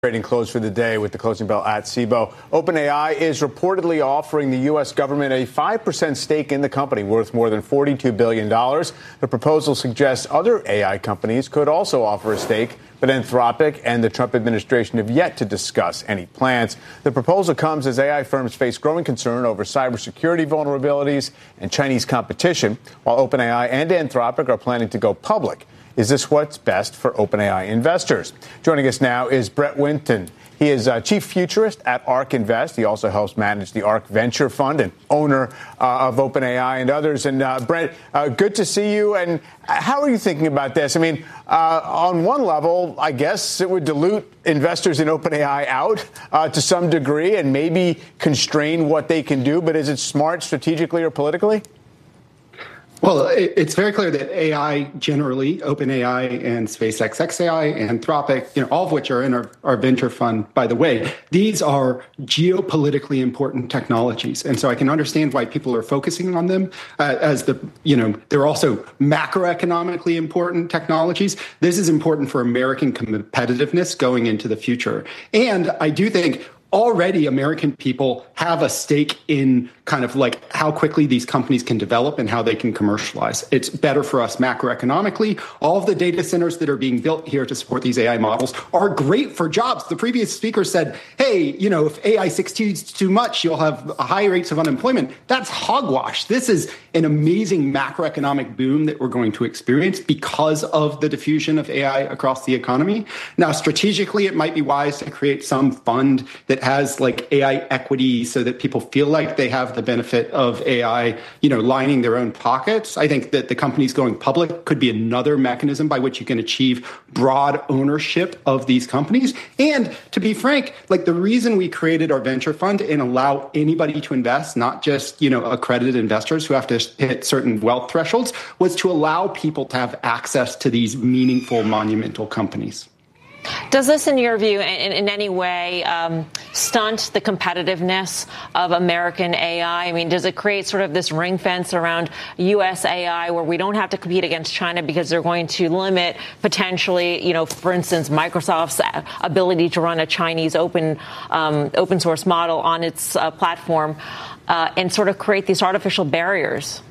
Trading close for the day with the closing bell at Cboe. OpenAI is reportedly offering the U.S. government a 5% stake in the company worth more than $42 billion. The proposal suggests other AI companies could also offer a stake, but Anthropic and the Trump administration have yet to discuss any plans. The proposal comes as AI firms face growing concern over cybersecurity vulnerabilities and Chinese competition, while OpenAI and Anthropic are planning to go public. Is this what's best for OpenAI investors? Joining us now is Brett Winton. He is chief futurist at ARK Invest. He also helps manage the ARK Venture Fund and owner of OpenAI and others. And Brett, good to see you. And how are you thinking about this? I mean, on one level, I guess it would dilute investors in OpenAI out to some degree and maybe constrain what they can do. But is it smart strategically or politically? Well, it's very clear that AI generally, OpenAI and SpaceX XAI, Anthropic, all of which are in our venture fund, by the way, these are geopolitically important technologies. And so I can understand why people are focusing on them as they're also macroeconomically important technologies. This is important for American competitiveness going into the future. And I do think already American people have a stake in kind of like how quickly these companies can develop and how they can commercialize. It's better for us macroeconomically. All of the data centers that are being built here to support these AI models are great for jobs. The previous speaker said, hey, if AI succeeds too much, you'll have high rates of unemployment. That's hogwash. This is an amazing macroeconomic boom that we're going to experience because of the diffusion of AI across the economy. Now, strategically, it might be wise to create some fund that has like AI equity so that people feel like they have the benefit of AI, lining their own pockets. I think that the companies going public could be another mechanism by which you can achieve broad ownership of these companies. And to be frank, like the reason we created our venture fund and allow anybody to invest, not just, accredited investors who have to hit certain wealth thresholds, was to allow people to have access to these meaningful, monumental companies. Does this, in your view, in any way stunt the competitiveness of American AI? I mean, does it create sort of this ring fence around U.S. AI where we don't have to compete against China because they're going to limit potentially, for instance, Microsoft's ability to run a Chinese open source model on its platform and sort of create these artificial barriers?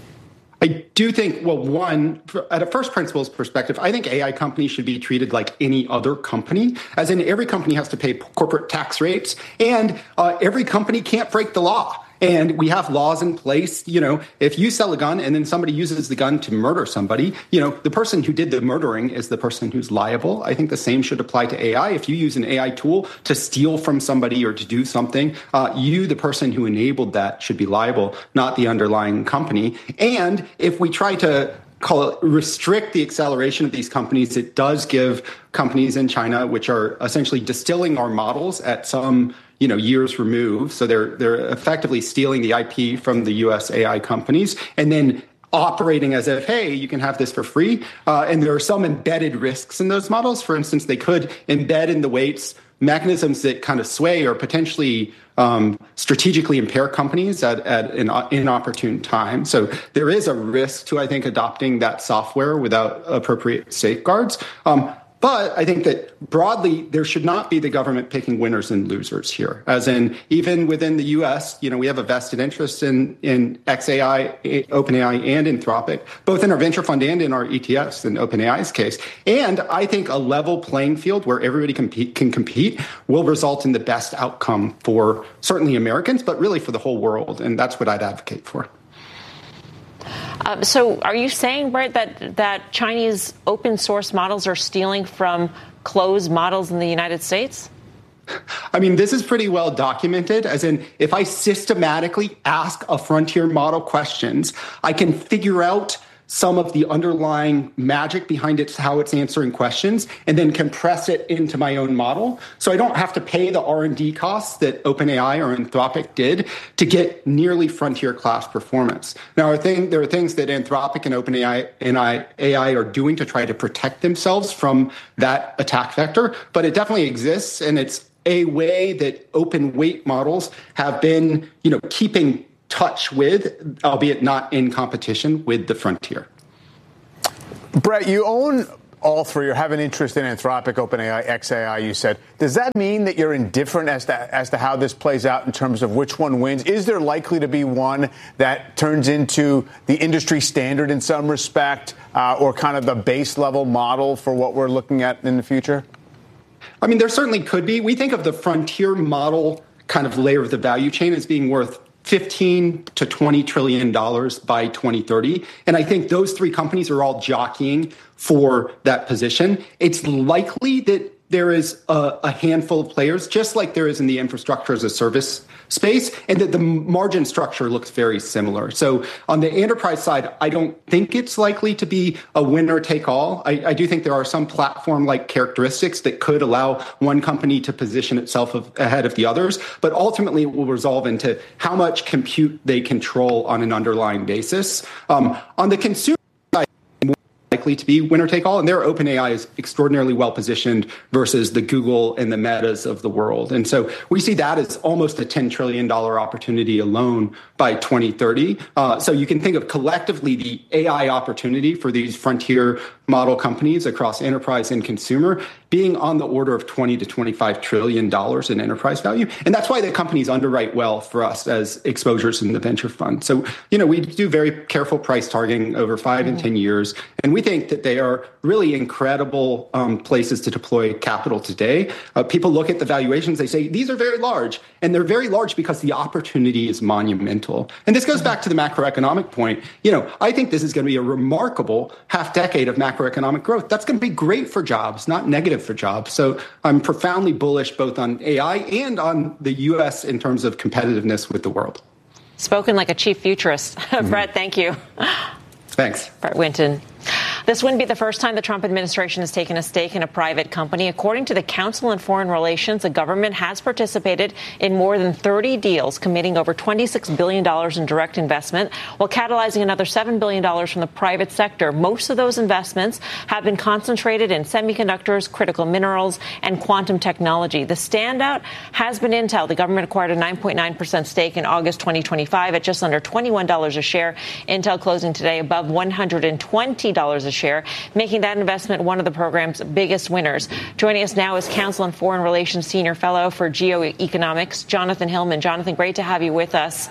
I do think, well, one, at a first principles perspective, I think AI companies should be treated like any other company, as in every company has to pay corporate tax rates, and every company can't break the law. And we have laws in place. If you sell a gun and then somebody uses the gun to murder somebody, the person who did the murdering is the person who's liable. I think the same should apply to AI. If you use an AI tool to steal from somebody or to do something, you, the person who enabled that, should be liable, not the underlying company. And if we try to restrict the acceleration of these companies, it does give companies in China, which are essentially distilling our models at some years removed. So they're effectively stealing the IP from the US AI companies and then operating as if, hey, you can have this for free. And there are some embedded risks in those models. For instance, they could embed in the weights mechanisms that kind of sway or potentially strategically impair companies at an inopportune time. So there is a risk to, I think, adopting that software without appropriate safeguards. But I think that broadly, there should not be the government picking winners and losers here. As in, even within the U.S., we have a vested interest in XAI, OpenAI, and Anthropic, both in our venture fund and in our ETFs, in OpenAI's case. And I think a level playing field where everybody can compete will result in the best outcome for certainly Americans, but really for the whole world. And that's what I'd advocate for. So are you saying, Brett, that Chinese open source models are stealing from closed models in the United States? I mean, this is pretty well documented, as in if I systematically ask a frontier model questions, I can figure out some of the underlying magic behind it, how it's answering questions, and then compress it into my own model. So I don't have to pay the R&D costs that OpenAI or Anthropic did to get nearly frontier class performance. Now, there are things that Anthropic and OpenAI and AI are doing to try to protect themselves from that attack vector, but it definitely exists, and it's a way that open weight models have been, keeping touch with, albeit not in competition with, the frontier. Brett, you own all three have an interest in Anthropic, OpenAI, xAI, you said. Does that mean that you're indifferent as to how this plays out in terms of which one wins? Is there likely to be one that turns into the industry standard in some respect, or kind of the base level model for what we're looking at in the future? I mean, there certainly could be. We think of the frontier model kind of layer of the value chain as being worth $15 to $20 trillion by 2030. And I think those three companies are all jockeying for that position. It's likely that there is a handful of players, just like there is in the infrastructure as a service space, and that the margin structure looks very similar. So on the enterprise side, I don't think it's likely to be a winner take all. I do think there are some platform-like characteristics that could allow one company to position itself ahead of the others, but ultimately it will resolve into how much compute they control on an underlying basis. On the consumer side, likely to be winner take all, and their OpenAI is extraordinarily well positioned versus the Google and the Metas of the world. And so we see that as almost a $10 trillion opportunity alone by 2030. So you can think of collectively the AI opportunity for these frontier model companies across enterprise and consumer being on the order of $20 to $25 trillion in enterprise value. And that's why the companies underwrite well for us as exposures in the venture fund. So, we do very careful price targeting over 5 and 10 years. And we think that they are really incredible places to deploy capital today. People look at the valuations, they say, these are very large. And they're very large because the opportunity is monumental. And this goes back to the macroeconomic point. I think this is going to be a remarkable half decade of macroeconomic growth. That's going to be great for jobs, not negative for jobs. So I'm profoundly bullish both on AI and on the U.S. in terms of competitiveness with the world. Spoken like a chief futurist. Brett, thank you. Thanks. Brett Winton. This wouldn't be the first time the Trump administration has taken a stake in a private company. According to the Council on Foreign Relations, the government has participated in more than 30 deals, committing over $26 billion in direct investment, while catalyzing another $7 billion from the private sector. Most of those investments have been concentrated in semiconductors, critical minerals, and quantum technology. The standout has been Intel. The government acquired a 9.9% stake in August 2025 at just under $21 a share. Intel closing today above $120 a share, making that investment one of the program's biggest winners. Joining us now is Council on Foreign Relations Senior Fellow for Geoeconomics, Jonathan Hillman. Jonathan, great to have you with us.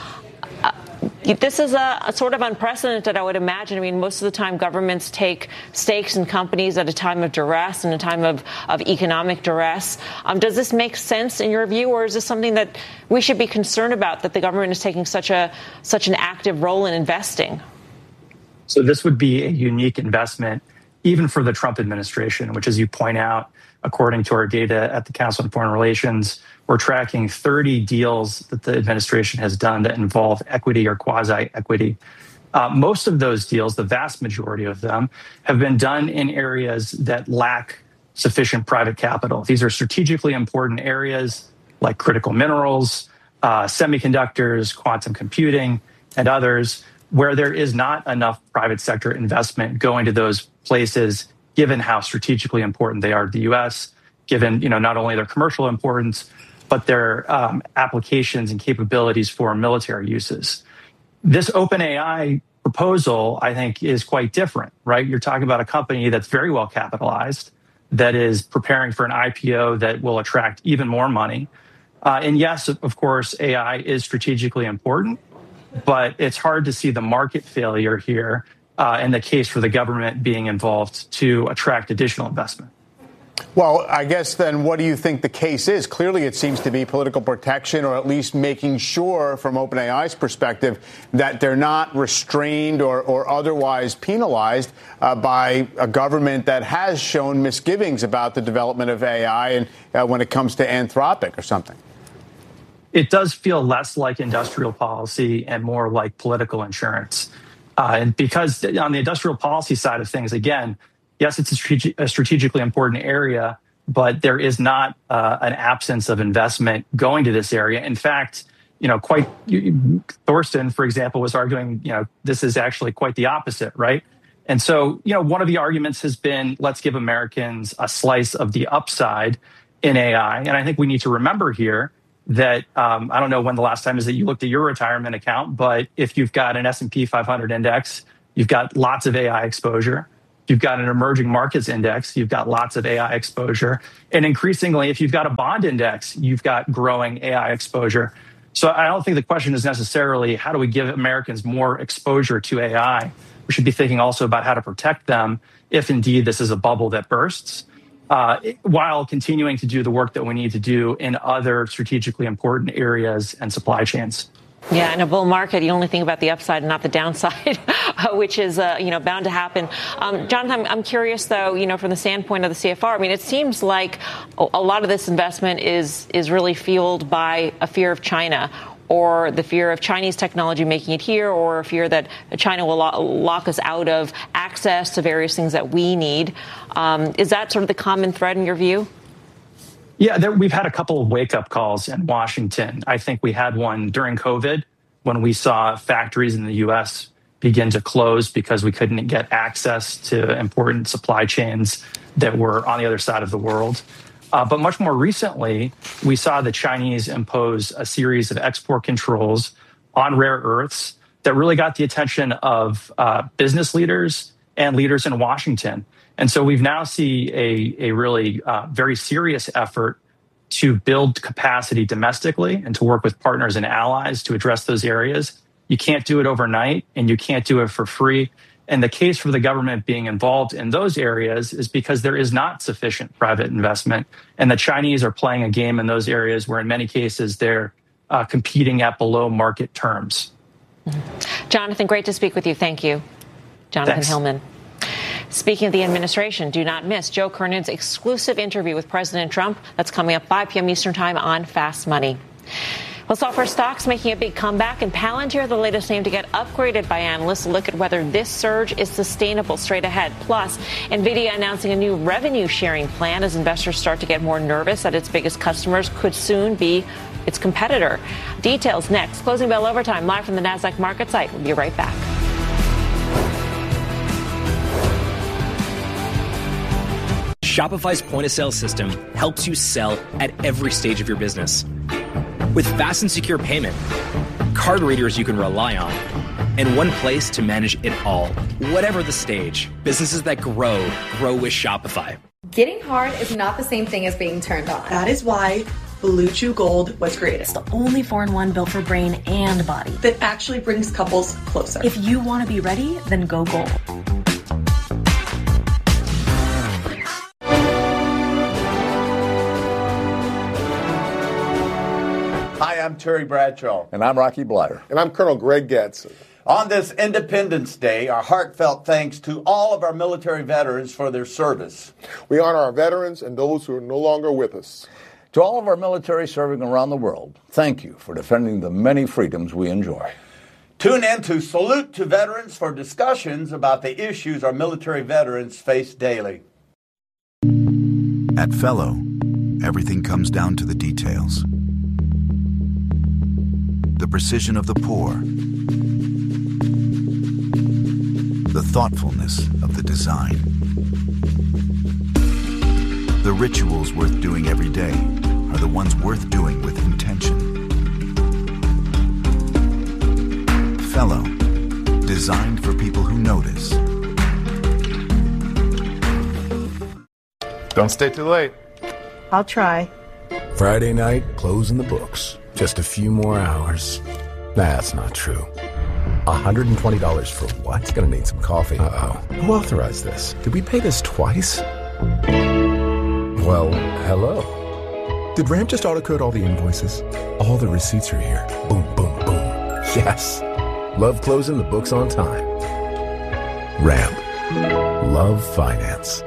This is a sort of unprecedented, I would imagine. I mean, most of the time governments take stakes in companies at a time of duress and a time of economic duress. Does this make sense in your view, or is this something that we should be concerned about, that the government is taking such an active role in investing? So this would be a unique investment, even for the Trump administration, which, as you point out, according to our data at the Council on Foreign Relations, we're tracking 30 deals that the administration has done that involve equity or quasi-equity. Most of those deals, the vast majority of them, have been done in areas that lack sufficient private capital. These are strategically important areas like critical minerals, semiconductors, quantum computing, and others, where there is not enough private sector investment going to those places, given how strategically important they are to the U.S., given not only their commercial importance, but their applications and capabilities for military uses. This OpenAI proposal, I think, is quite different, right? You're talking about a company that's very well capitalized, that is preparing for an IPO that will attract even more money. And yes, of course, AI is strategically important, but it's hard to see the market failure here and the case for the government being involved to attract additional investment. Well, I guess then what do you think the case is? Clearly, it seems to be political protection, or at least making sure from OpenAI's perspective that they're not restrained or otherwise penalized by a government that has shown misgivings about the development of AI and when it comes to Anthropic or something. It does feel less like industrial policy and more like political insurance. And because on the industrial policy side of things, again, yes, it's a strategically important area, but there is not an absence of investment going to this area. In fact, Thorsten, for example, was arguing, this is actually quite the opposite, right? And so, one of the arguments has been, let's give Americans a slice of the upside in AI. And I think we need to remember here that I don't know when the last time is that you looked at your retirement account, but if you've got an S&P 500 index, you've got lots of AI exposure. you've got an emerging markets index, you've got lots of AI exposure. And increasingly, if you've got a bond index, you've got growing AI exposure. So I don't think the question is necessarily how do we give Americans more exposure to AI? We should be thinking also about how to protect them if indeed this is a bubble that bursts, while continuing to do the work that we need to do in other strategically important areas and supply chains. Yeah, in a bull market, you only think about the upside and not the downside, which is, bound to happen. Jonathan, I'm curious, though, from the standpoint of the CFR, I mean, it seems like a lot of this investment is really fueled by a fear of China, or the fear of Chinese technology making it here, or a fear that China will lock us out of access to various things that we need. Is that sort of the common thread in your view? Yeah, we've had a couple of wake-up calls in Washington. I think we had one during COVID when we saw factories in the U.S. begin to close because we couldn't get access to important supply chains that were on the other side of the world. But much more recently, we saw the Chinese impose a series of export controls on rare earths that really got the attention of business leaders and leaders in Washington. And so we've now see a really very serious effort to build capacity domestically and to work with partners and allies to address those areas. You can't do it overnight, and you can't do it for free. And the case for the government being involved in those areas is because there is not sufficient private investment. And the Chinese are playing a game in those areas where in many cases they're competing at below market terms. Jonathan, great to speak with you. Thank you. Jonathan Thanks. Hillman. Speaking of the administration, do not miss Joe Kernan's exclusive interview with President Trump. That's coming up 5 p.m. Eastern Time on Fast Money. Well, software stocks making a big comeback, and Palantir, the latest name to get upgraded by analysts, look at whether this surge is sustainable straight ahead. Plus, NVIDIA announcing a new revenue sharing plan as investors start to get more nervous that its biggest customers could soon be its competitor. Details next. Closing bell overtime live from the NASDAQ market site. We'll be right back. Shopify's point-of-sale system helps you sell at every stage of your business. With fast and secure payment, card readers you can rely on, and one place to manage it all. Whatever the stage, businesses that grow with Shopify. Getting hard is not the same thing as being turned on. That is why Blue Chew Gold was created. It's the only 4-in-1 built for brain and body that actually brings couples closer. If you want to be ready, then go gold. Hi, I'm Terry Bradshaw. And I'm Rocky Bleier. And I'm Colonel Greg Gadsden. On this Independence Day, our heartfelt thanks to all of our military veterans for their service. We honor our veterans and those who are no longer with us. To all of our military serving around the world, thank you for defending the many freedoms we enjoy. Tune in to Salute to Veterans for discussions about the issues our military veterans face daily. At Fellow, everything comes down to the details. The precision of the pour, the thoughtfulness of the design. The rituals worth doing every day are the ones worth doing with intention. Fellow, designed for people who notice. Don't stay too late. I'll try. Friday night, closing the books. Just a few more hours. That's not true. $120 for what? It's gonna need some coffee. Uh-oh. Who authorized this? Did we pay this twice? Well, hello. Did Ramp just auto-code all the invoices? All the receipts are here. Boom, boom, boom. Yes. Love closing the books on time. Ramp. Love finance.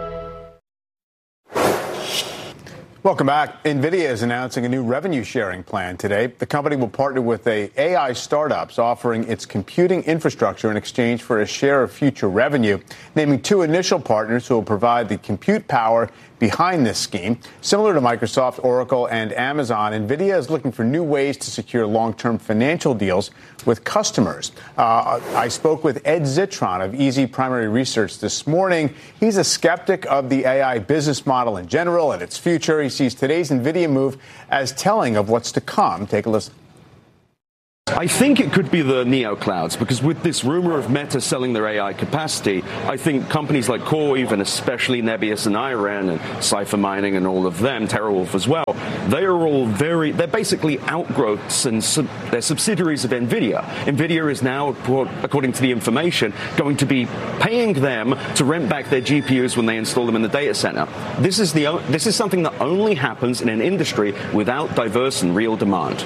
Welcome back. NVIDIA is announcing a new revenue sharing plan today. The company will partner with AI startups offering its computing infrastructure in exchange for a share of future revenue, naming 2 initial partners who will provide the compute power behind this scheme. Similar to Microsoft, Oracle, and Amazon, NVIDIA is looking for new ways to secure long-term financial deals with customers. I spoke with Ed Zitron of Easy Primary Research this morning. He's a skeptic of the AI business model in general and its future. He sees today's NVIDIA move as telling of what's to come. Take a listen. I think it could be the neoclouds, because with this rumor of Meta selling their AI capacity, I think companies like CoreWeave, and especially Nebius and Iran and Cypher Mining and all of them, TeraWulf as well, they are all they're basically outgrowths and they're subsidiaries of NVIDIA. NVIDIA is now, according to the information, going to be paying them to rent back their GPUs when they install them in the data center. This is something that only happens in an industry without diverse and real demand.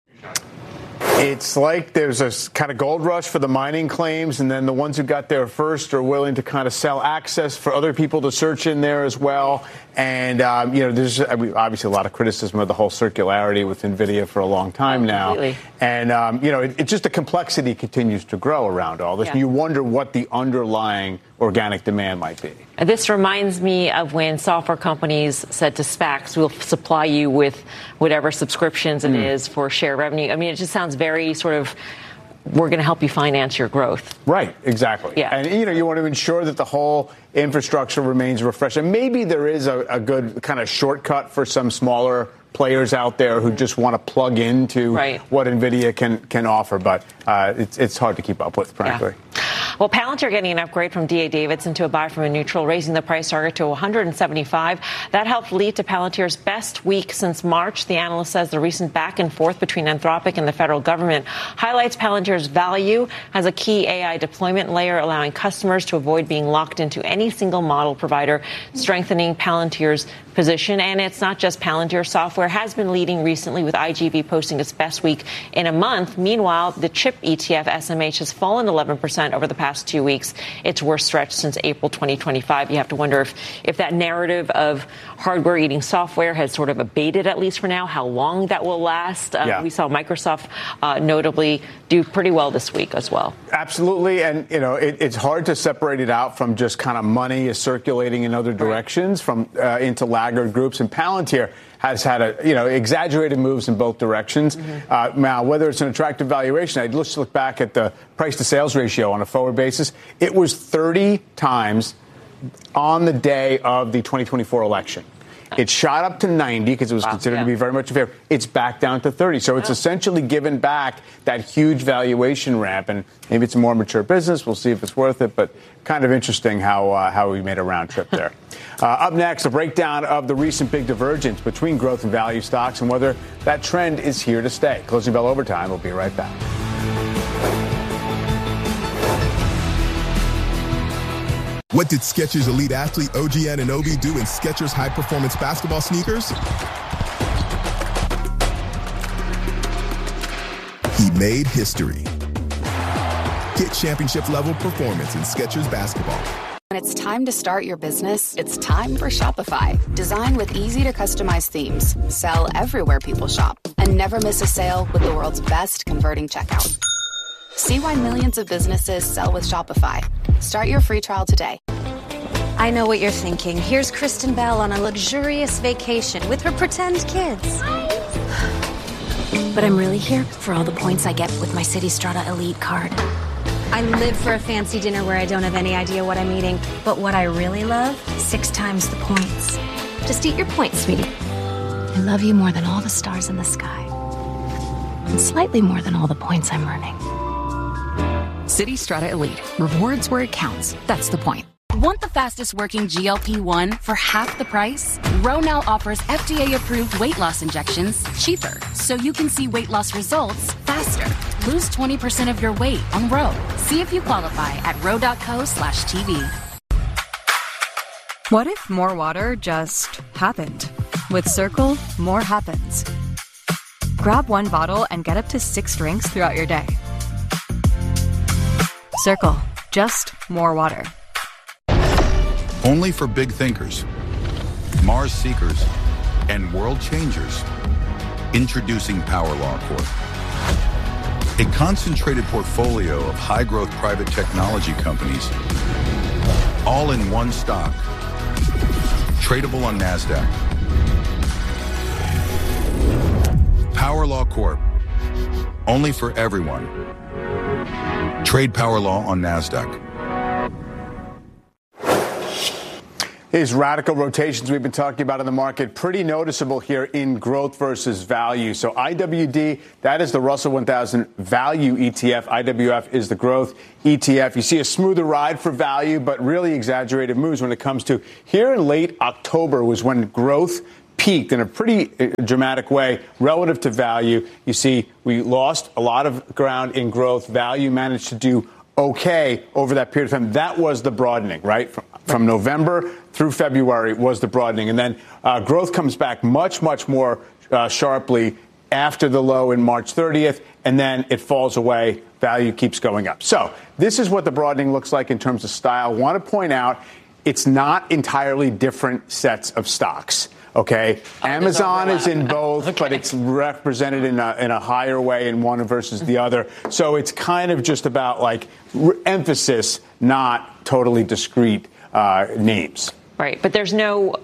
It's like there's a kind of gold rush for the mining claims, and then the ones who got there first are willing to kind of sell access for other people to search in there as well. And, there's obviously a lot of criticism of the whole circularity with NVIDIA for a long time now. Completely. And, it's just the complexity continues to grow around all this. Yeah. And you wonder what the underlying organic demand might be. This reminds me of when software companies said to SPACs, we'll supply you with whatever subscriptions it is for share revenue. I mean, it just sounds very sort of, we're going to help you finance your growth. Right, exactly. Yeah. And, you want to ensure that the whole infrastructure remains refreshed. And maybe there is a good kind of shortcut for some smaller players out there who just want to plug into what NVIDIA can offer. But it's hard to keep up with, frankly. Yeah. Well, Palantir getting an upgrade from D.A. Davidson to a buy from a neutral, raising the price target to 175. That helped lead to Palantir's best week since March. The analyst says the recent back and forth between Anthropic and the federal government highlights Palantir's value as a key AI deployment layer, allowing customers to avoid being locked into any single model provider, strengthening Palantir's position. And it's not just Palantir. Software has been leading recently, with IGV posting its best week in a month. Meanwhile, the chip ETF SMH has fallen 11% over the past 2 weeks, its worst stretch since April 2025. You have to wonder if that narrative of hardware eating software has sort of abated, at least for now, how long that will last. We saw Microsoft notably do pretty well this week as well. Absolutely. And, it's hard to separate it out from just kind of money is circulating in other directions from into laggard groups. And Palantir has had exaggerated moves in both directions. Now, whether it's an attractive valuation, I'd just look back at the price to sales ratio on a forward basis. It was 30 times on the day of the 2024 election. It shot up to 90 because it was considered to be very much in favor. It's back down to 30. So it's essentially given back that huge valuation ramp. And maybe it's a more mature business. We'll see if it's worth it. But kind of interesting how we made a round trip there. Up next, a breakdown of the recent big divergence between growth and value stocks and whether that trend is here to stay. Closing bell overtime. We'll be right back. What did Skechers Elite Athlete OG Anunoby do in Skechers High Performance Basketball sneakers? He made history. Get championship-level performance in Skechers basketball. When it's time to start your business, it's time for Shopify. Design with easy-to-customize themes, sell everywhere people shop, and never miss a sale with the world's best converting checkout. See why millions of businesses sell with Shopify. Start your free trial today. I know what you're thinking. Here's Kristen Bell on a luxurious vacation with her pretend kids. But I'm really here for all the points I get with my City Strata Elite card. I live for a fancy dinner where I don't have any idea what I'm eating. But what I really love, 6 times the points. Just eat your points, sweetie. I love you more than all the stars in the sky. And slightly more than all the points I'm earning. City Strata Elite. Rewards where it counts. That's the point. Want the fastest working GLP-1 for half the price? Ro now offers FDA-approved weight loss injections cheaper, so you can see weight loss results faster. Lose 20% of your weight on Ro. See if you qualify at ro.co/TV. What if more water just happened? With Circle, more happens. Grab one bottle and get up to 6 drinks throughout your day. Circle, just more water. Only for big thinkers, Mars seekers, and world changers. Introducing PowerLaw Corp. A concentrated portfolio of high-growth private technology companies, all in one stock, tradable on NASDAQ. PowerLaw Corp. Only for everyone. Trade PowerLaw on NASDAQ. These radical rotations we've been talking about in the market, pretty noticeable here in growth versus value. So IWD, that is the Russell 1000 value ETF. IWF is the growth ETF. You see a smoother ride for value, but really exaggerated moves when it comes to here in late October was when growth peaked in a pretty dramatic way relative to value. You see, we lost a lot of ground in growth. Value managed to do okay over that period of time. That was the broadening, right? From November through February was the broadening. And then growth comes back much, much more sharply after the low in March 30th, and then it falls away. Value keeps going up. So this is what the broadening looks like in terms of style. Want to point out it's not entirely different sets of stocks. Okay, Amazon is in both, but it's represented in a higher way in one versus the other. So it's kind of just about like emphasis, not totally discrete names. Right, but there's no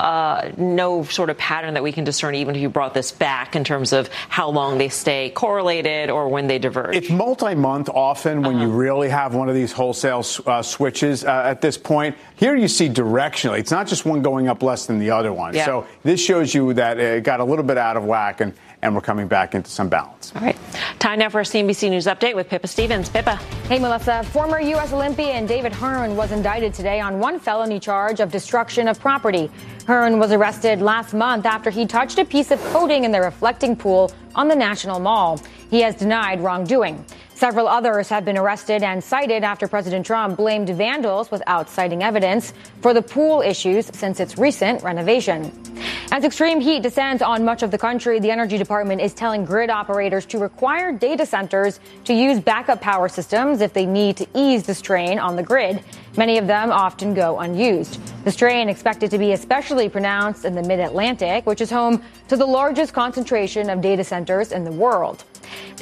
sort of pattern that we can discern, even if you brought this back in terms of how long they stay correlated or when they diverge. It's multi-month often when you really have one of these wholesale switches at this point. Here you see directionally. It's not just one going up less than the other one. Yeah. So this shows you that it got a little bit out of whack and we're coming back into some balance. All right. Time now for a CNBC News update with Pippa Stevens. Pippa. Hey, Melissa. Former U.S. Olympian David Hearn was indicted today on one felony charge of destruction of property. Hearn was arrested last month after he touched a piece of coating in the reflecting pool on the National Mall. He has denied wrongdoing. Several others have been arrested and cited after President Trump blamed vandals without citing evidence for the pool issues since its recent renovation. As extreme heat descends on much of the country, the Energy Department is telling grid operators to require data centers to use backup power systems if they need to ease the strain on the grid. Many of them often go unused. The strain expected to be especially pronounced in the Mid-Atlantic, which is home to the largest concentration of data centers in the world. The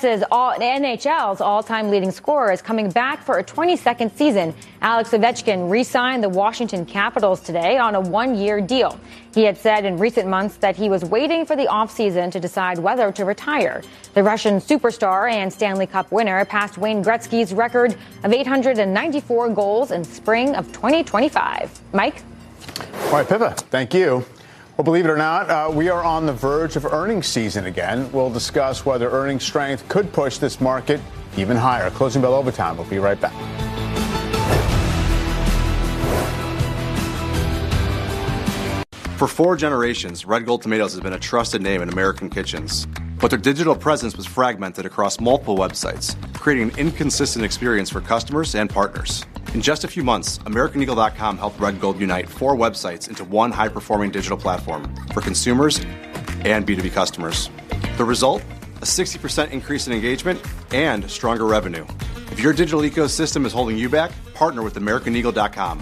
NHL's all-time leading scorer is coming back for a 22nd season. Alex Ovechkin re-signed the Washington Capitals today on a one-year deal. He had said in recent months that he was waiting for the offseason to decide whether to retire. The Russian superstar and Stanley Cup winner passed Wayne Gretzky's record of 894 goals in spring of 2025. Mike? All right, Pippa, thank you. Well, believe it or not, we are on the verge of earnings season again. We'll discuss whether earnings strength could push this market even higher. Closing bell overtime. We'll be right back. For 4 generations, Red Gold Tomatoes has been a trusted name in American kitchens. But their digital presence was fragmented across multiple websites, creating an inconsistent experience for customers and partners. In just a few months, AmericanEagle.com helped Red Gold unite 4 websites into one high-performing digital platform for consumers and B2B customers. The result? A 60% increase in engagement and stronger revenue. If your digital ecosystem is holding you back, partner with AmericanEagle.com.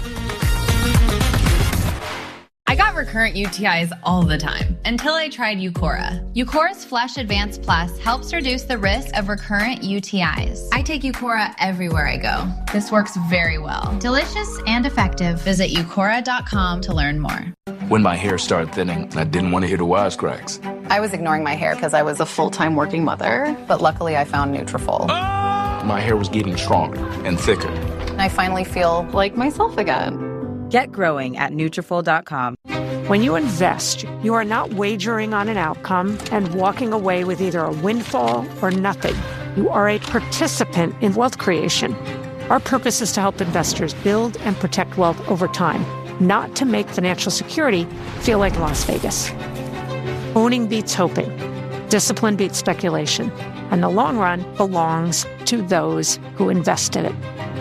I got recurrent UTIs all the time until I tried Eucora. Eucora's Flush Advanced Plus helps reduce the risk of recurrent UTIs. I take Eucora everywhere I go. This works very well. Delicious and effective. Visit Eucora.com to learn more. When my hair started thinning, I didn't want to hear the wisecracks. I was ignoring my hair because I was a full-time working mother, but luckily I found Nutrafol. My hair was getting stronger and thicker. And I finally feel like myself again. Get growing at Nutrafol.com. When you invest, you are not wagering on an outcome and walking away with either a windfall or nothing. You are a participant in wealth creation. Our purpose is to help investors build and protect wealth over time, not to make financial security feel like Las Vegas. Owning beats hoping. Discipline beats speculation. And the long run belongs to those who invest in it.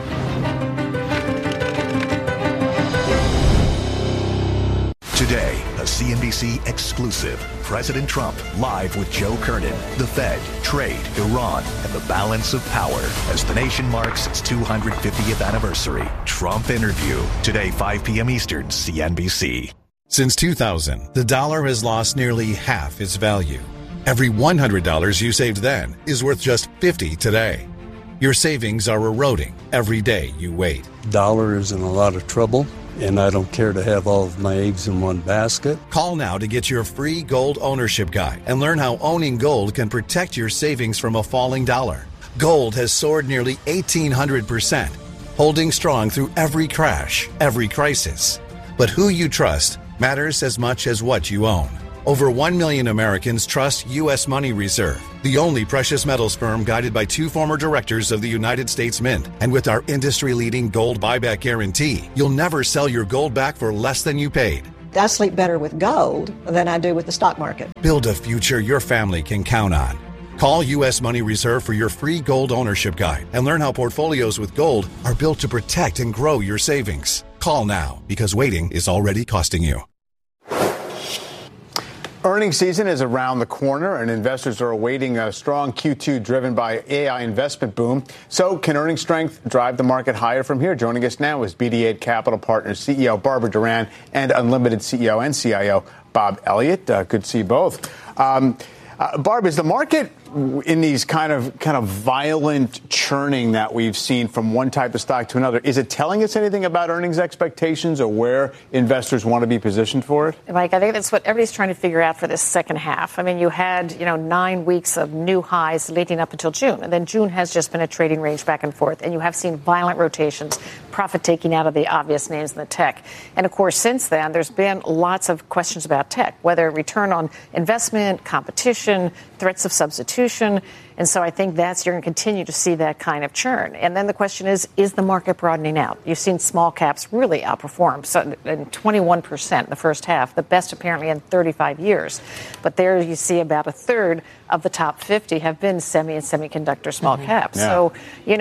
Today, a CNBC exclusive. President Trump live with Joe Kernan, the Fed, trade, Iran, and the balance of power as the nation marks its 250th anniversary. Trump interview. Today, 5 p.m. Eastern, CNBC. Since 2000, the dollar has lost nearly half its value. Every $100 you saved then is worth just $50 today. Your savings are eroding every day you wait. Dollar is in a lot of trouble, and I don't care to have all of my eggs in one basket. Call now to get your free gold ownership guide and learn how owning gold can protect your savings from a falling dollar. Gold has soared nearly 1,800%, holding strong through every crash, every crisis. But who you trust matters as much as what you own. Over 1 million Americans trust U.S. Money Reserve, the only precious metals firm guided by 2 former directors of the United States Mint. And with our industry-leading gold buyback guarantee, you'll never sell your gold back for less than you paid. I sleep better with gold than I do with the stock market. Build a future your family can count on. Call U.S. Money Reserve for your free gold ownership guide and learn how portfolios with gold are built to protect and grow your savings. Call now, because waiting is already costing you. Earnings season is around the corner, and investors are awaiting a strong Q2 driven by AI investment boom. So can earnings strength drive the market higher from here? Joining us now is BD8 Capital Partners CEO Barbara Duran and Unlimited CEO and CIO Bob Elliott. Good to see you both. Barb, is the market in these kind of violent churning that we've seen from one type of stock to another, is it telling us anything about earnings expectations or where investors want to be positioned for it? Mike, I think that's what everybody's trying to figure out for this second half. I mean, you had, 9 weeks of new highs leading up until June, and then June has just been a trading range back and forth, and you have seen violent rotations, profit taking out of the obvious names in the tech. And of course, since then, there's been lots of questions about tech, whether return on investment, competition, threats of substitution. And so I think you're going to continue to see that kind of churn. And then the question is the market broadening out? You've seen small caps really outperform, so 21% in the first half, the best apparently in 35 years. But there you see about a third of the top 50 have been semiconductor small caps. Yeah. So,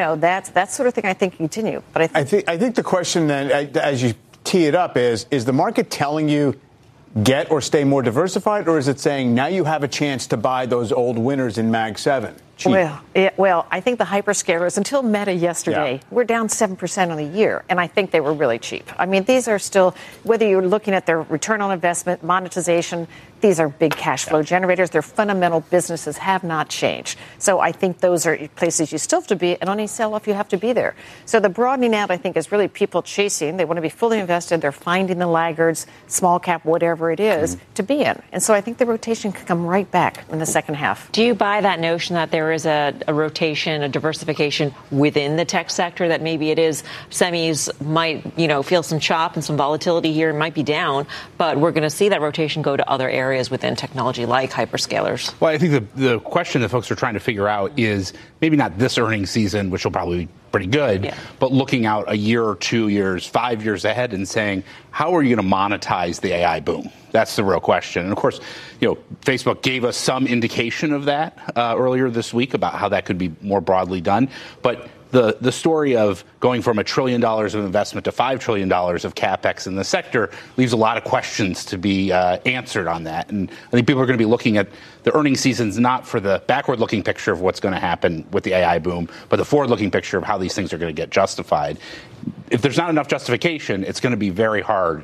that sort of thing I think continue. But I think the question then, as you tee it up, is the market telling you get or stay more diversified, or is it saying now you have a chance to buy those old winners in Mag 7? Cheap. Well, I think the hyperscalers, until Meta yesterday, were down 7% on the year, and I think they were really cheap. I mean, these are still, whether you're looking at their return on investment, monetization, these are big cash flow generators. Their fundamental businesses have not changed. So I think those are places you still have to be, and on a sell-off, you have to be there. So the broadening out, I think, is really people chasing. They want to be fully invested. They're finding the laggards, small cap, whatever it is, to be in. And so I think the rotation could come right back in the second half. Do you buy that notion that there is a rotation, a diversification within the tech sector, that maybe it is semis might, feel some chop and some volatility here, might be down, but we're going to see that rotation go to other areas within technology like hyperscalers? Well, I think the question that folks are trying to figure out is maybe not this earnings season, which will probably be pretty good, but looking out a year or 2 years, 5 years ahead and saying, how are you going to monetize the AI boom? That's the real question. And of course, Facebook gave us some indication of that earlier this week about how that could be more broadly done. But the story of going from $1 trillion of investment to $5 trillion of capex in the sector leaves a lot of questions to be answered on that. And I think people are going to be looking at the earnings seasons not for the backward-looking picture of what's going to happen with the AI boom, but the forward-looking picture of how these things are going to get justified. If there's not enough justification, it's going to be very hard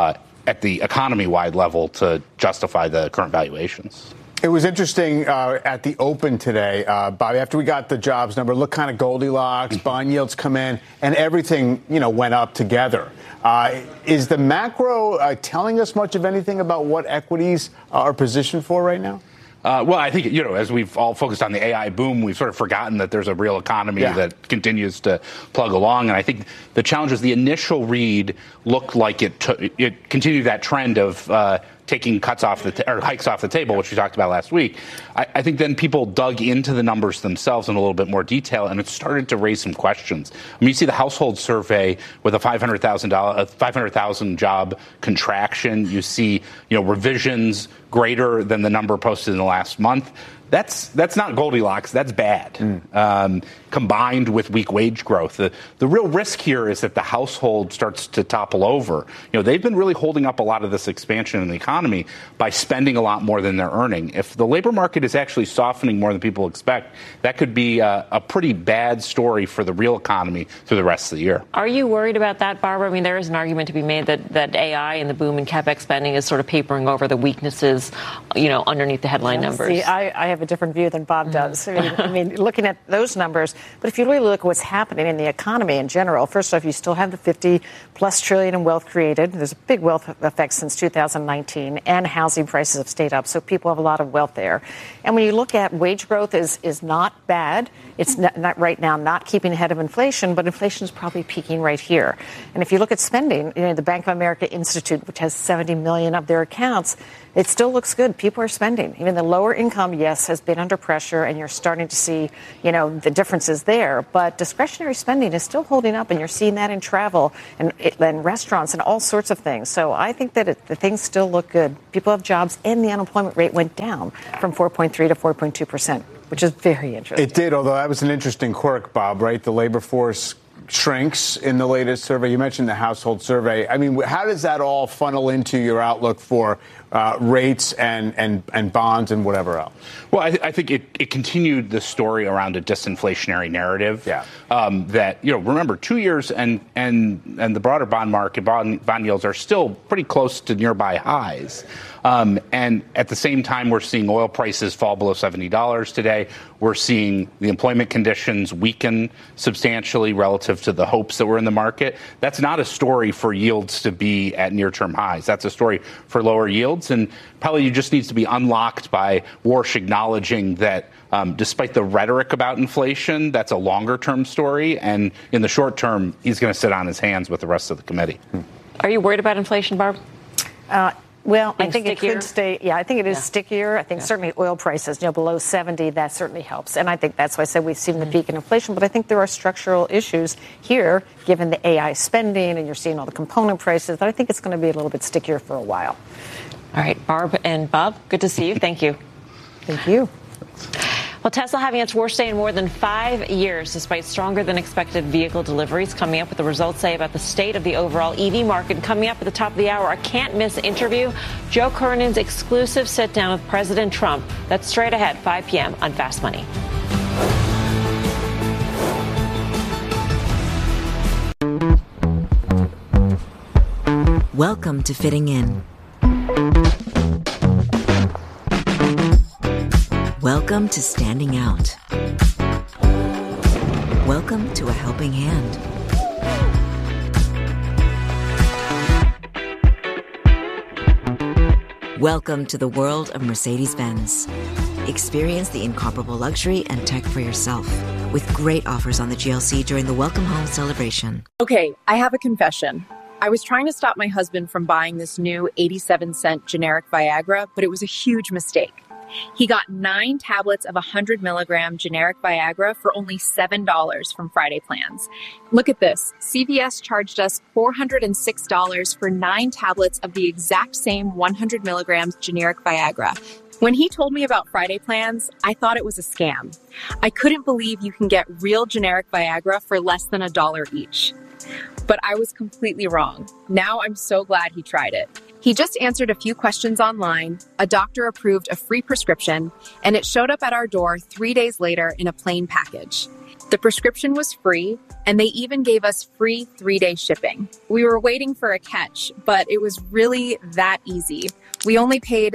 at the economy-wide level to justify the current valuations. It was interesting at the open today, Bobby, after we got the jobs number, looked kind of Goldilocks, bond yields come in, and everything, went up together. Is the macro telling us much of anything about what equities are positioned for right now? Well, I think, as we've all focused on the AI boom, we've sort of forgotten that there's a real economy that continues to plug along. And I think the challenge is the initial read looked like it continued that trend of taking cuts off or hikes off the table, which we talked about last week. I think then people dug into the numbers themselves in a little bit more detail, and it started to raise some questions. I mean, you see the household survey with a 500,000 job contraction. You see, revisions greater than the number posted in the last month. That's not Goldilocks. That's bad. Combined with weak wage growth, the real risk here is that the household starts to topple over. They've been really holding up a lot of this expansion in the economy by spending a lot more than they're earning. If the labor market is actually softening more than people expect, that could be a pretty bad story for the real economy through the rest of the year. Are you worried about that, Barbara? I mean, there is an argument to be made that AI and the boom in capex spending is sort of papering over the weaknesses, underneath the headline numbers. See, I have a different view than Bob does. I mean, looking at those numbers, but if you really look at what's happening in the economy in general, first off, you still have the $50+ trillion in wealth created. There's a big wealth effect since 2019. spending and housing prices have stayed up. So people have a lot of wealth there. And when you look at wage growth is not bad. It's not right now not keeping ahead of inflation, but inflation is probably peaking right here. And if you look at spending, the Bank of America Institute, which has 70 million of their accounts, it still looks good. People are spending. Even the lower income, yes, has been under pressure, and you're starting to see, the differences there. But discretionary spending is still holding up, and you're seeing that in travel and restaurants and all sorts of things. So I think that the things still look good. People have jobs, and the unemployment rate went down from 4.3 to 4.2%, which is very interesting. It did, although that was an interesting quirk, Bob, right? The labor force shrinks in the latest survey. You mentioned the household survey. I mean, how does that all funnel into your outlook for rates and bonds and whatever else? Well, I think it continued the story around a disinflationary narrative. Yeah. That, remember, 2 years and the broader bond market, bond yields are still pretty close to nearby highs. And at the same time, we're seeing oil prices fall below $70 today. We're seeing the employment conditions weaken substantially relative to the hopes that were in the market. That's not a story for yields to be at near-term highs. That's a story for lower yields. And probably just needs to be unlocked by Warsh acknowledging that despite the rhetoric about inflation, that's a longer-term story. And in the short term, he's going to sit on his hands with the rest of the committee. Are you worried about inflation, Barb? Well, I think it could stay. Yeah, I think it is stickier. I think certainly oil prices, below 70, that certainly helps. And I think that's why I said we've seen the peak in inflation. But I think there are structural issues here, given the AI spending, and you're seeing all the component prices, that I think it's going to be a little bit stickier for a while. All right, Barb and Bob, good to see you. Thank you. Thank you. Well, Tesla having its worst day in more than 5 years, despite stronger than expected vehicle deliveries. Coming up with the results say about the state of the overall EV market. Coming up at the top of the hour, a can't miss interview. Joe Kernan's exclusive sit down with President Trump. That's straight ahead, 5 p.m. on Fast Money. Welcome to Fitting In. Welcome to Standing Out. Welcome to A Helping Hand. Welcome to the world of Mercedes-Benz. Experience the incomparable luxury and tech for yourself with great offers on the GLC during the Welcome Home celebration. Okay, I have a confession. I was trying to stop my husband from buying this new 87-cent generic Viagra, but it was a huge mistake. He got 9 tablets of 100 milligram generic Viagra for only $7 from Friday Plans. Look at this. CVS charged us $406 for 9 tablets of the exact same 100 milligrams generic Viagra. When he told me about Friday Plans, I thought it was a scam. I couldn't believe you can get real generic Viagra for less than $1 each. But I was completely wrong. Now I'm so glad he tried it. He just answered a few questions online, a doctor approved a free prescription, and it showed up at our door 3 days later in a plain package. The prescription was free, and they even gave us free 3-day shipping. We were waiting for a catch, but it was really that easy. We only paid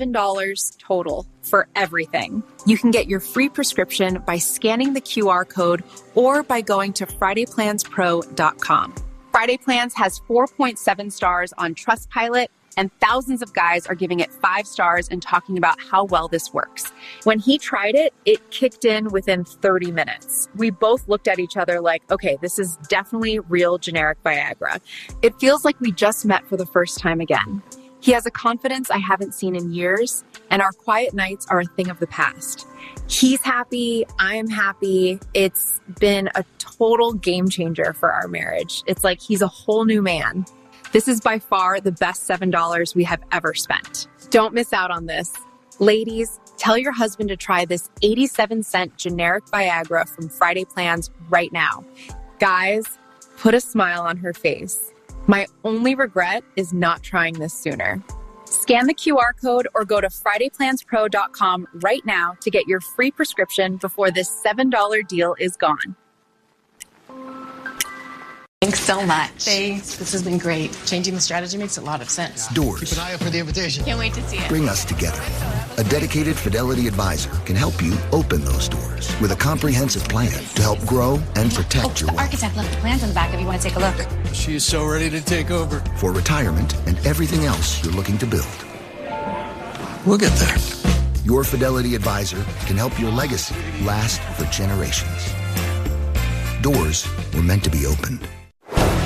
$7 total for everything. You can get your free prescription by scanning the QR code or by going to FridayPlansPro.com. Friday Plans has 4.7 stars on Trustpilot, and thousands of guys are giving it 5 stars and talking about how well this works. When he tried it, it kicked in within 30 minutes. We both looked at each other like, okay, this is definitely real generic Viagra. It feels like we just met for the first time again. He has a confidence I haven't seen in years, and our quiet nights are a thing of the past. He's happy, I'm happy. It's been a total game changer for our marriage. It's like he's a whole new man. This is by far the best $7 we have ever spent. Don't miss out on this. Ladies, tell your husband to try this 87-cent generic Viagra from Friday Plans right now. Guys, put a smile on her face. My only regret is not trying this sooner. Scan the QR code or go to FridayPlansPro.com right now to get your free prescription before this $7 deal is gone. Thanks so much. Thanks. This has been great. Changing the strategy makes a lot of sense. Doors. Keep an eye out for the invitation. Can't wait to see it. Bring us together. A dedicated Fidelity advisor can help you open those doors with a comprehensive plan to help grow and protect your the wealth. architect left the plans in the back if you want to take a look. She is so ready to take over. For retirement and everything else you're looking to build. We'll get there. Your Fidelity Advisor can help your legacy last for generations. Doors were meant to be opened.